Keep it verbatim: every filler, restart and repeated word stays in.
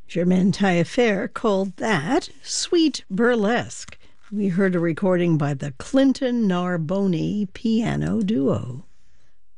Germaine Taillefer called that sweet burlesque. We heard a recording by the Clinton Narboni Piano Duo.